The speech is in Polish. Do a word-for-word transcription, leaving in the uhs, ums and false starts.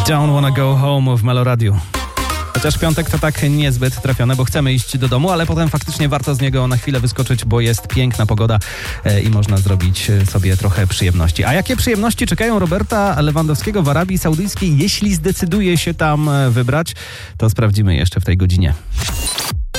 Don't Wanna Go Home w Meloradiu. Chociaż piątek to tak niezbyt trafione, bo chcemy iść do domu, ale potem faktycznie warto z niego na chwilę wyskoczyć, bo jest piękna pogoda i można zrobić sobie trochę przyjemności. A jakie przyjemności czekają Roberta Lewandowskiego w Arabii Saudyjskiej? Jeśli zdecyduje się tam wybrać, to sprawdzimy jeszcze w tej godzinie.